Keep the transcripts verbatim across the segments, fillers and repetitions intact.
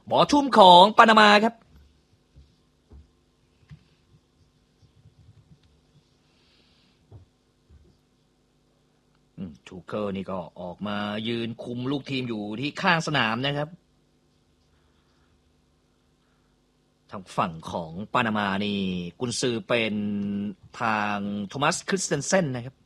บอลทุ่มของปานามาครับทูเคิลนี่ก็ออกมายืนคุมลูกทีมอยู่ที่ข้างสนามนะครับทางฝั่งของปานามานี่กุนซือเป็นทางโทมัสคริสเตนเซนนะครับ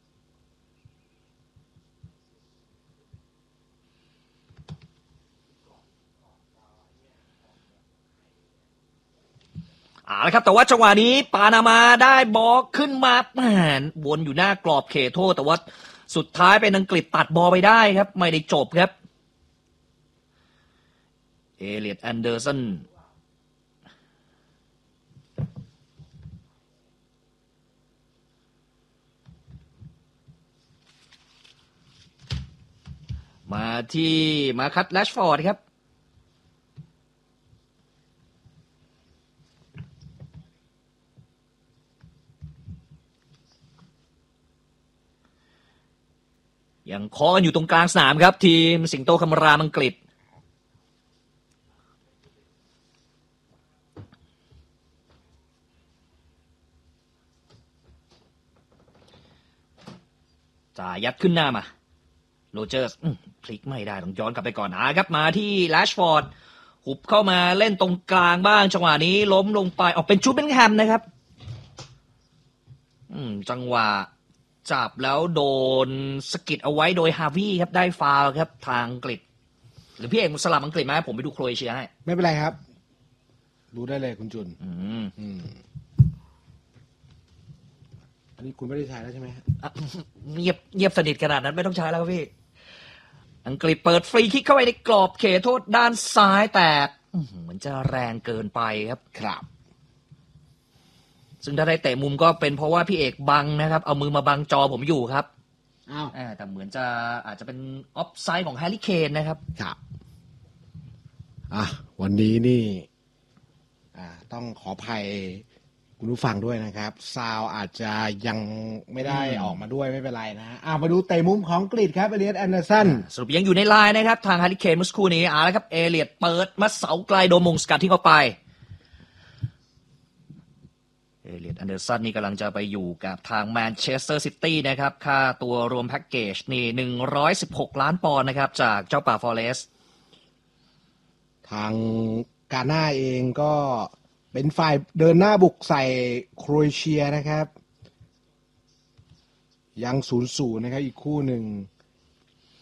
เอาละครับแต่ว่าจังหวะนี้ปานามาได้บอลขึ้นมาแหมวนอยู่หน้ากรอบเขตโทษแต่ว่าสุดท้ายเป็นอังกฤษตัดบอลไปได้ครับไม่ได้จบครับเอเลียตแอนเดอร์สันมาที่มาคัตแรชฟอร์ดครับยังเคาะกันอยู่ตรงกลางสนามครับทีมสิงโตคำรามอังกฤษจ่ายัดขึ้นหน้ามาโรเจอร์สพลิกไม่ได้ต้องย้อนกลับไปก่อนนะครับมาที่แรชฟอร์ดหุบเข้ามาเล่นตรงกลางบ้างจังหวะนี้ล้มลงไปออกเป็นจูดเบนแฮมนะครับจังหวะจับแล้วโดนสกิดเอาไว้โดยฮาวีครับได้ฟาวล์ครับทางอังกฤษหรือพี่เอกสลับอังกฤษไหมผมไปดูโครเอเชียให้ไม่เป็นไรครับดูได้เลยคุณจุนอืมอืมอันนี้คุณไม่ได้ใช้แล้วใช่ไหมเงียบเงียบสนิทขนาดนั้นไม่ต้องใช้แล้วพี่อังกฤษเปิดฟรีคิกเข้าไปในกรอบเขตโทษด้านซ้ายแต่เหมือนจะแรงเกินไปครับครับซึ่งถ้าได้เตะมุมก็เป็นเพราะว่าพี่เอกบังนะครับเอามือมาบังจอผมอยู่ครับอ้าวแต่เหมือนจะอาจจะเป็นออฟไซด์ของแฮร์รี่เคนนะครับครับอ่ะวันนี้นี่อ่าต้องขออภัยคุณผู้ฟังด้วยนะครับซาวอาจจะยังไม่ได้ออกมาด้วยไม่เป็นไรนะอ่ามาดูเตะมุมของกรีฑครับเอเลียตแอนเดอร์สันสรุปยังอยู่ในไลน์นะครับทางแฮร์รี่เคนเมื่อสักครู่นี้อ่าแล้วครับเอเลียตเปิดมาเสาไกลโดนมงสกัดทิ้งเข้าไปเอเลียตแอนเดอร์สันนี่กำลังจะไปอยู่กับทางแมนเชสเตอร์ซิตี้นะครับค่าตัวรวมแพ็กเกจนี่หนึ่งร้อยสิบหกล้านปอนด์นะครับจากเจ้าป่าฟอเรสต์ทางกาน่าเองก็เป็นฝ่ายเดินหน้าบุกใส่โครเอเชียนะครับยัง ศูนย์ศูนย์ นะครับอีกคู่หนึ่ง